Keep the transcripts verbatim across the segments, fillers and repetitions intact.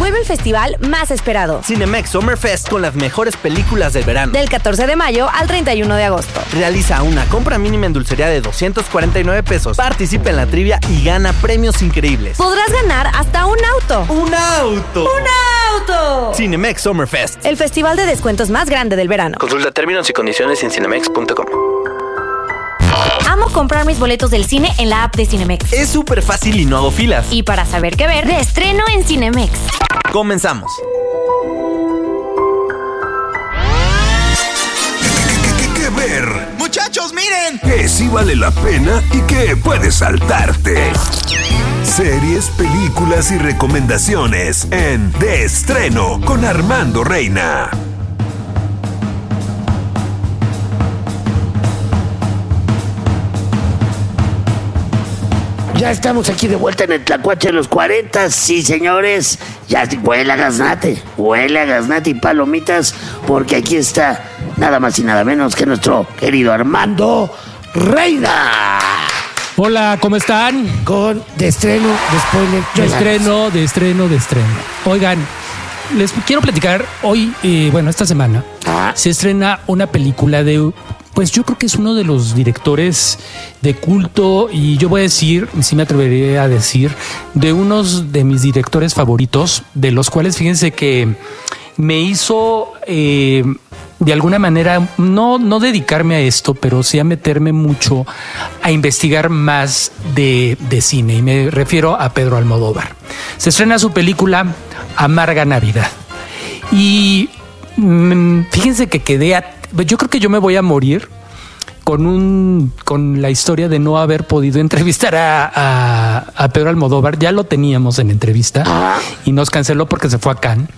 Vuelve el festival más esperado. Cinemex Summer Fest con las mejores películas del verano. Del catorce de mayo al treinta y uno de agosto. Realiza una compra mínima en dulcería de doscientos cuarenta y nueve pesos. Participa en la trivia y gana premios increíbles. Podrás ganar hasta un auto. ¡Un auto! ¡Un auto! Cinemex Summer Fest. El festival de descuentos más grande del verano. Consulta términos y condiciones en cinemex punto com. Amo comprar mis boletos del cine en la app de Cinemex. Es súper fácil y no hago filas. Y para saber qué ver, de estreno en Cinemex. Comenzamos. ¿Qué, qué ver? ¡Muchachos, miren! Que sí vale la pena y que puedes saltarte. Series, películas y recomendaciones en De Estreno con Armando Reina. Ya estamos aquí de vuelta en el Tlacuache de los cuarenta, sí señores, ya huele a gaznate, huele a gaznate y palomitas, porque aquí está nada más y nada menos que nuestro querido Armando Reina. Hola, ¿cómo están? Con De Estreno, de Spoiler. De estreno, de estreno, de estreno. Oigan, les quiero platicar hoy, eh, bueno, esta semana, Ah. se estrena una película de... Pues yo creo que es uno de los directores de culto y yo voy a decir, si me atrevería a decir, de unos de mis directores favoritos, de los cuales fíjense que me hizo eh, de alguna manera no, no dedicarme a esto, pero sí a meterme mucho a investigar más de, de cine, y me refiero a Pedro Almodóvar. Se estrena su película Amarga Navidad y mmm, fíjense que quedé a yo creo que yo me voy a morir con un con la historia de no haber podido entrevistar a, a, a Pedro Almodóvar. Ya lo teníamos en entrevista y nos canceló porque se fue a Cannes.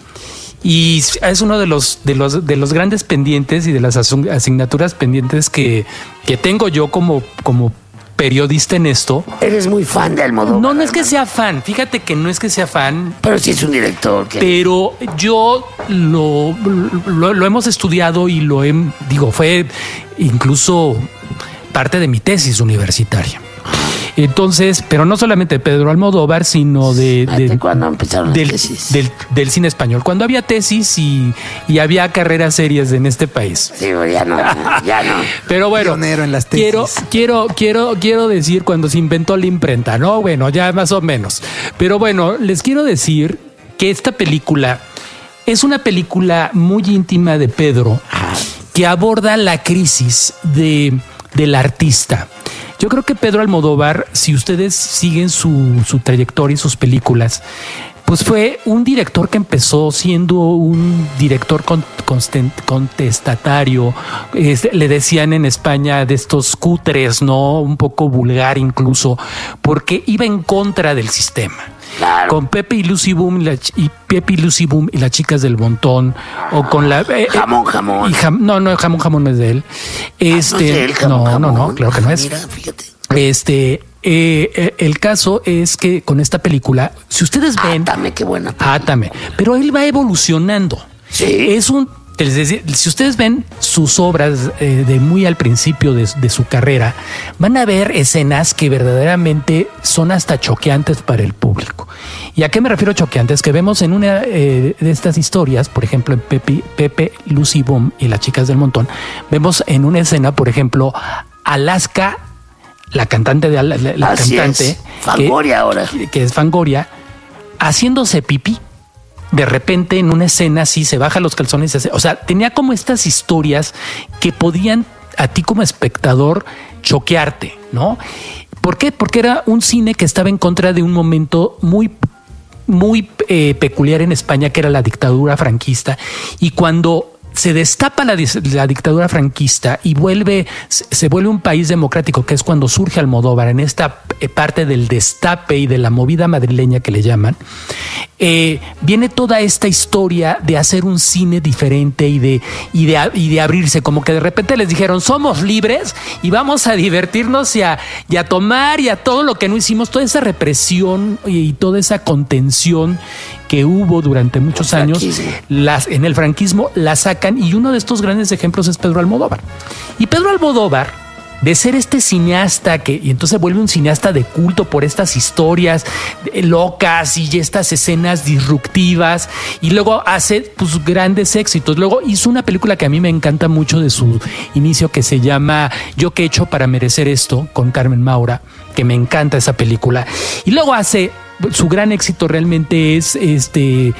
Y es uno de los de los de los grandes pendientes y de las asignaturas pendientes que, que tengo yo como, como periodista en esto. Eres muy fan de Almodóvar. No, no es que sea fan. Fíjate que no es que sea fan. Pero sí es un director. Que... Pero yo lo, lo, lo hemos estudiado y lo he, digo, fue incluso parte de mi tesis universitaria. Entonces, pero no solamente de Pedro Almodóvar, sino de, de ¿cuándo empezaron del, las tesis? Del, del cine español. Cuando había tesis y, y había carreras serias en este país. Sí, ya no, ya no. Pero bueno, pionero en las tesis. quiero, quiero, quiero, quiero decir cuando se inventó la imprenta, ¿no? Bueno, ya más o menos. Pero bueno, les quiero decir que esta película es una película muy íntima de Pedro que aborda la crisis de, del artista. Yo creo que Pedro Almodóvar, si ustedes siguen su, su trayectoria y sus películas, pues fue un director que empezó siendo un director con, constent, contestatario. Es, le decían en España de estos cutres, ¿no? Un poco vulgar incluso, porque iba en contra del sistema. Claro. Con Pepe y Lucy Boom y, la, y Pepe y Lucy Boom y las chicas del montón, o con la eh, jamón jamón. Y jam, no, no, jamón jamón no es de él. Este, ah, no, es él, jamón, no, jamón. no, no, claro que no es. Mira, fíjate. Este, eh, el caso es que con esta película, si ustedes ven, Átame, qué buena película. Átame, pero él va evolucionando. Sí. Es un Es decir, si ustedes ven sus obras eh, de muy al principio de, de su carrera, van a ver escenas que verdaderamente son hasta choqueantes para el público. ¿Y a qué me refiero choqueantes? Que vemos en una eh, de estas historias, por ejemplo, en Pepe, Pepe, Lucy Boom y las chicas del montón, vemos en una escena, por ejemplo, Alaska, la cantante de la, la Así cantante, es. Fangoria que, ahora. que es Fangoria, haciéndose pipí. De repente en una escena así se baja los calzones y se hace, o sea, tenía como estas historias que podían a ti como espectador choquearte, ¿no? ¿Por qué? Porque era un cine que estaba en contra de un momento muy muy eh, peculiar en España, que era la dictadura franquista, y cuando se destapa la, la dictadura franquista y vuelve, se vuelve un país democrático, que es cuando surge Almodóvar en esta parte del destape y de la movida madrileña que le llaman, eh, viene toda esta historia de hacer un cine diferente y de, y, de, y de abrirse, como que de repente les dijeron, somos libres y vamos a divertirnos y a, y a tomar y a todo lo que no hicimos, toda esa represión y toda esa contención que hubo durante muchos años, las, en el franquismo la sacan, y uno de estos grandes ejemplos es Pedro Almodóvar. Y Pedro Almodóvar de ser este cineasta que, y entonces vuelve un cineasta de culto por estas historias locas y estas escenas disruptivas, y luego hace pues grandes éxitos. Luego hizo una película que a mí me encanta mucho de su inicio, que se llama Yo qué he hecho para merecer esto, con Carmen Maura, que me encanta esa película. Y luego hace, su gran éxito realmente es este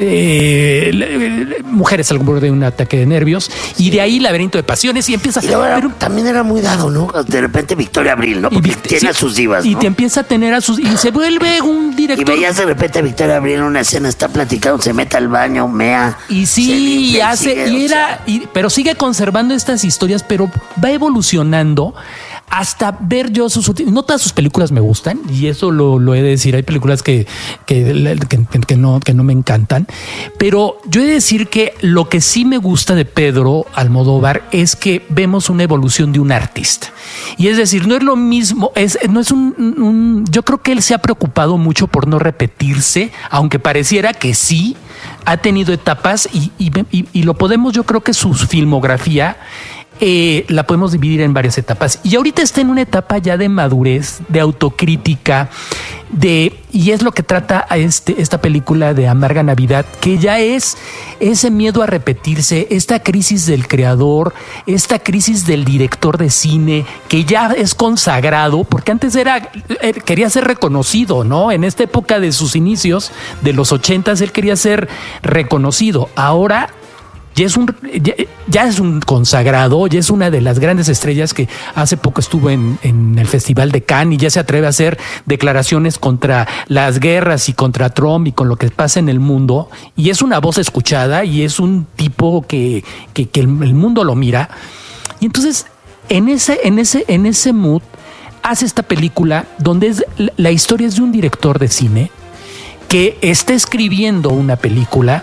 Eh, Mujeres al borde de un ataque de nervios, y de ahí Laberinto de Pasiones, y empieza. Y luego era, pero, también era muy dado, ¿no? De repente Victoria Abril, ¿no? Porque y, tiene sí, a sus divas, y ¿no? te empieza a tener a sus, y se vuelve un director. Y veías de repente a Victoria Abril en una escena, está platicando, se mete al baño, mea. Y sí, limpia, y hace, sigue, y o era, sea. y, pero sigue conservando estas historias, pero va evolucionando hasta ver yo sus últimas. No todas sus películas me gustan, y eso lo, lo he de decir. Hay películas que, que, que, que, no, que no me encantan, pero yo he de decir que lo que sí me gusta de Pedro Almodóvar es que vemos una evolución de un artista. Y es decir, no es lo mismo, es, no es un, un. Yo creo que él se ha preocupado mucho por no repetirse, aunque pareciera que sí. Ha tenido etapas y, y, y, y lo podemos, yo creo que su filmografía eh, la podemos dividir en varias etapas. Y ahorita está en una etapa ya de madurez, de autocrítica, de, y es lo que trata a este, esta película de Amarga Navidad, que ya es ese miedo a repetirse, esta crisis del creador, esta crisis del director de cine, que ya es consagrado, porque antes era, quería ser reconocido, ¿no? En esta época de sus inicios, de los ochentas, él quería ser reconocido. Ahora ya es un ya, ya es un consagrado, ya es una de las grandes estrellas, que hace poco estuvo en, en el Festival de Cannes, y ya se atreve a hacer declaraciones contra las guerras y contra Trump y con lo que pasa en el mundo, y es una voz escuchada, y es un tipo que, que, que el, el mundo lo mira. Y entonces en ese, en ese, en ese mood hace esta película donde es, la historia es de un director de cine que está escribiendo una película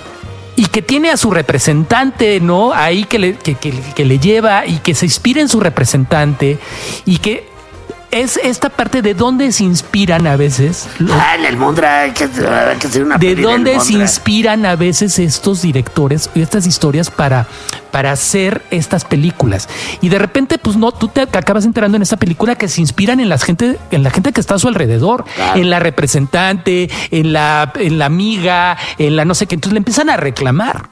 y que tiene a su representante, ¿no? Ahí que le, que, que, que le lleva, y que se inspira en su representante, y que es esta parte de dónde se inspiran a veces. Ah, en el Mondra, hay que, hay que hacer una de peli dónde del se Mondra. inspiran a veces estos directores y estas historias para, para hacer estas películas. Y de repente, pues no, tú te acabas enterando en esta película que se inspiran en la gente, en la gente que está a su alrededor, Claro. en la representante, en la, en la amiga, en la no sé qué. Entonces le empiezan a reclamar.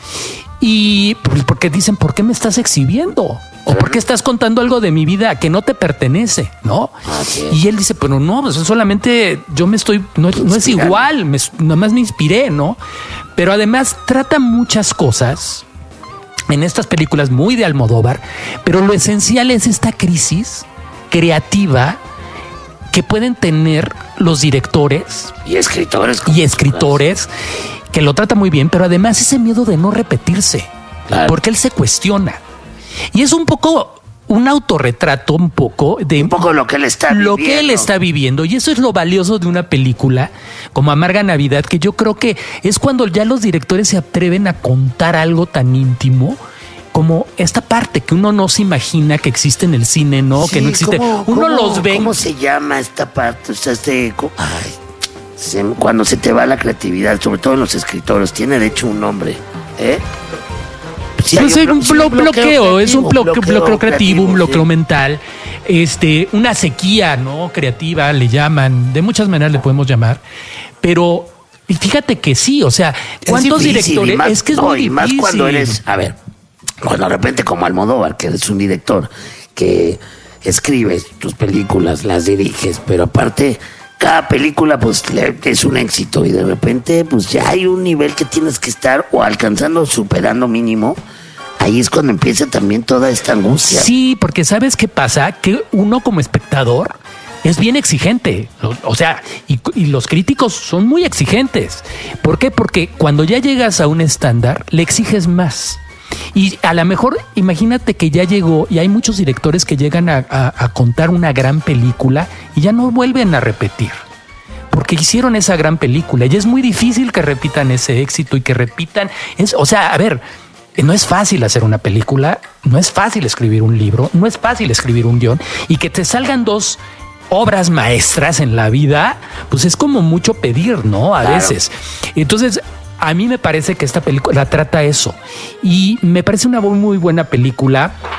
Y pues, porque dicen, ¿por qué me estás exhibiendo? ¿O por qué estás contando algo de mi vida que no te pertenece? ¿No? Así es. Y él dice, pero no, pues solamente yo me estoy, no, no es igual, me, nada más me inspiré, ¿no? Pero además trata muchas cosas en estas películas muy de Almodóvar, pero lo esencial es esta crisis creativa que pueden tener los directores Y escritores. y escritores, que lo trata muy bien, pero además ese miedo de no repetirse, Claro. porque él se cuestiona. Y es un poco un autorretrato, un poco de Un poco lo que él está lo viviendo. que él está viviendo. Y eso es lo valioso de una película como Amarga Navidad, que yo creo que es cuando ya los directores se atreven a contar algo tan íntimo como esta parte que uno no se imagina que existe en el cine, ¿no? Sí, Que no existe. ¿cómo- Uno cómo- los ve. ¿Cómo se llama esta parte? O sea, este... co- Ay, se- cuando se te va la creatividad, sobre todo en los escritores, tiene de hecho un nombre, ¿eh? Sí, Pues hay hay un blo- sí, blo- bloqueo, es un creativo, bloqueo, bloqueo creativo, un bloqueo sí. mental, este, una sequía, ¿no? Creativa, le llaman, de muchas maneras le podemos llamar, pero y fíjate que sí, o sea, Es ¿cuántos difícil, directores? y más- es que es no, muy y más difícil. cuando eres, a ver, cuando de repente como Almodóvar, que eres un director que escribes tus películas, las diriges, pero aparte cada película pues le- es un éxito, y de repente pues ya hay un nivel que tienes que estar o alcanzando o superando mínimo. Ahí es cuando empieza también toda esta angustia. Sí, porque ¿sabes qué pasa? Que uno como espectador es bien exigente. O, o sea, y, y los críticos son muy exigentes. ¿Por qué? Porque cuando ya llegas a un estándar, le exiges más. Y a lo mejor, imagínate que ya llegó, y hay muchos directores que llegan a, a- a contar una gran película y ya no vuelven a repetir. Porque hicieron esa gran película y es muy difícil que repitan ese éxito y que repitan. Es, o sea, a ver, no es fácil hacer una película, no es fácil escribir un libro, no es fácil escribir un guión, y que te salgan dos obras maestras en la vida, pues es como mucho pedir, ¿no? A Claro. veces. Entonces, a mí me parece que esta película trata eso, y me parece una muy buena película.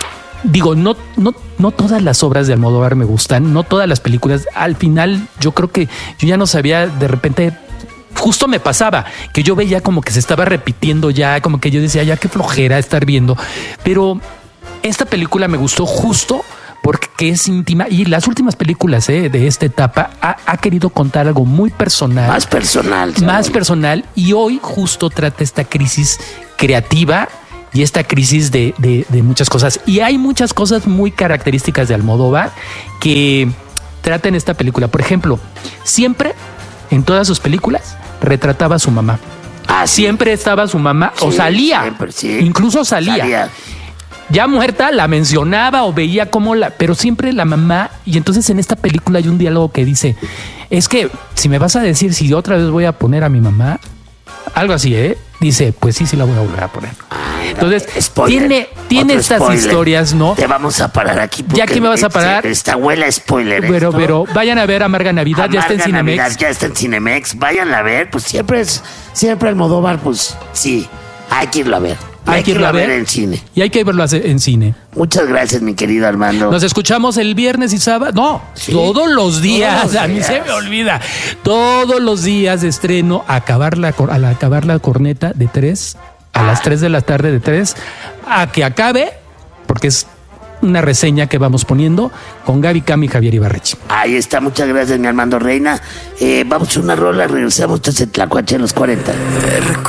digo, no, no, no todas las obras de Almodóvar me gustan, no todas las películas. Al final, yo creo que yo ya no sabía, de repente, justo me pasaba que yo veía como que se estaba repitiendo ya, como que yo decía, ya qué flojera estar viendo. Pero esta película me gustó justo porque es íntima y las últimas películas eh, de esta etapa ha, ha querido contar algo muy personal. Más personal. Más personal. Y hoy justo trata esta crisis creativa y esta crisis de, de, de muchas cosas. Y hay muchas cosas muy características de Almodóvar que trata en esta película. Por ejemplo, siempre en todas sus películas retrataba a su mamá. Ah, sí. Siempre estaba su mamá Sí, o salía. siempre, sí. Incluso salía. Salía. Ya muerta la mencionaba o veía cómo la, pero siempre la mamá. Y entonces en esta película hay un diálogo que dice, es que si me vas a decir si otra vez voy a poner a mi mamá, algo así, ¿eh? Dice, pues sí, sí la voy a volver a poner. Entonces, Spoiler. tiene, tiene Otro estas spoiler. historias, ¿no? Te vamos a parar aquí. porque ¿Ya que me vas a parar? Esta huela spoiler. Pero, esto. pero vayan a ver Amarga Navidad, ya está en Amarga Cinemex. Navidad, ya está en Cinemex. Vayan a ver, pues siempre es, siempre Almodóvar, pues sí, hay que irlo a ver. Hay que irlo a ver en cine. Y hay que verlo en cine. Muchas gracias, mi querido Armando. Nos escuchamos el viernes y sábado. No, Sí. todos los días. Todos los a mí días. se me olvida. Todos los días de estreno, acabar la, cor- al acabar la corneta de tres a las tres de la tarde, de tres a que acabe, porque es una reseña que vamos poniendo con Gaby Cam y Javier Ibarrechi. Ahí está, muchas gracias, mi Armando Reina. Eh, vamos a una rola, regresamos. Entonces, Tlacuache en los cuarenta.